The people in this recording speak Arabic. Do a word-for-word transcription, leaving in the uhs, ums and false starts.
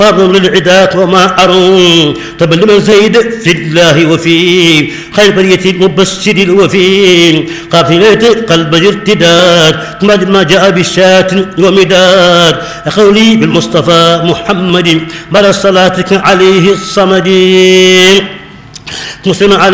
أرض للعداة وما أرون تبلم زيد في الله وفي خير برية المبشر الوفي قافلة قلب ارتداد ما جاء بالشاة ومداد قولي بالمصطفى محمد بل صلاتك عليه الصمد مسلم عليه